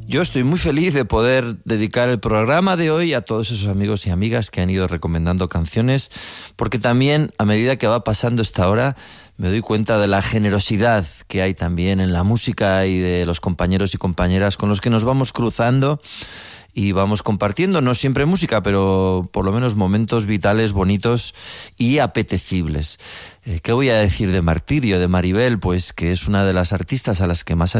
Yo estoy muy feliz de poder dedicar el programa de hoy a todos esos amigos y amigas que han ido recomendando canciones, porque también a medida que va pasando esta hora me doy cuenta de la generosidad que hay también en la música y de los compañeros y compañeras con los que nos vamos cruzando y vamos compartiendo, no siempre música, pero por lo menos momentos vitales, bonitos y apetecibles. ¿Qué voy a decir de Martirio, de Maribel? Pues que es una de las artistas a las que más